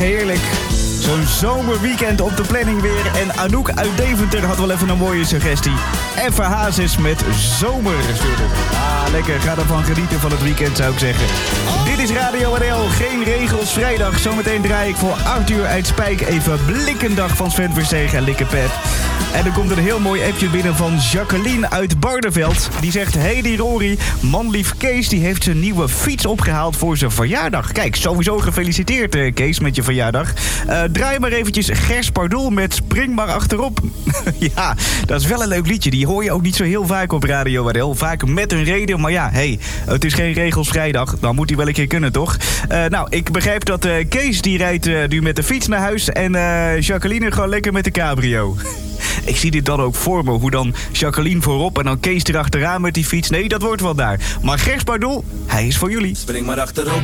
heerlijk. Zo'n zomerweekend op de planning weer. En Anouk uit Deventer had wel even een mooie suggestie. Even Hazes met Zomer. Lekker, ga ervan genieten van het weekend, zou ik zeggen. Dit is Radio NL, geen regels vrijdag. Zometeen draai ik voor Arthur uit Spijk even Blikkendag van Sven Versteeg en Likke Pep. En er komt een heel mooi appje binnen van Jacqueline uit Barneveld. Die zegt, hey die Rory, manlief Kees die heeft zijn nieuwe fiets opgehaald voor zijn verjaardag. Kijk, sowieso gefeliciteerd Kees met je verjaardag. Draai maar eventjes Gers Pardoel met Spring maar achterop. Ja, dat is wel een leuk liedje. Die hoor je ook niet zo heel vaak op Radio NL. Vaak met een reden, maar ja, hey, het is geen regels vrijdag. Dan moet hij wel een keer kunnen, toch? Nou, ik begrijp dat Kees die rijdt nu met de fiets naar huis en Jacqueline gewoon lekker met de cabrio. Ik zie dit dan ook voor me, hoe dan Jacqueline voorop en dan Kees erachteraan met die fiets. Nee, dat wordt wel daar. Maar Gers Pardoel, hij is voor jullie. Spring maar achterop.